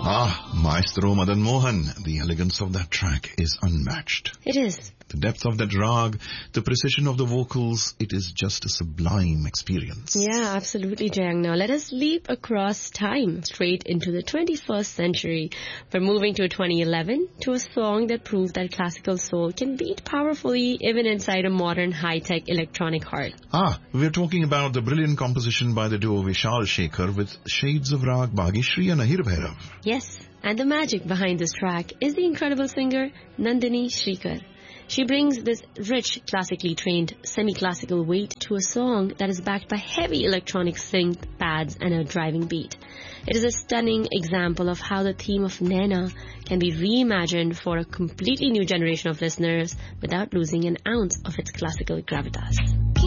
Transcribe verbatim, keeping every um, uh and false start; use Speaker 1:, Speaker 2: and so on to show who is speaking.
Speaker 1: Ah, Maestro Madan Mohan. The elegance of that track is unmatched.
Speaker 2: It is.
Speaker 1: The depth of that rag, the precision of the vocals, it is just a sublime experience.
Speaker 2: Yeah, absolutely, Jayang. Now let us leap across time, straight into the twenty-first century. We're moving to twenty eleven, to a song that proved that classical soul can beat powerfully even inside a modern high-tech electronic heart.
Speaker 1: Ah, we're talking about the brilliant composition by the duo Vishal Shekhar with shades of rag Bhagishri and Ahir Bhairav.
Speaker 2: Yes, and the magic behind this track is the incredible singer Nandini Shrikar. She brings this rich, classically trained, semi-classical weight to a song that is backed by heavy electronic synth pads and a driving beat. It is a stunning example of how the theme of Naina can be reimagined for a completely new generation of listeners without losing an ounce of its classical gravitas.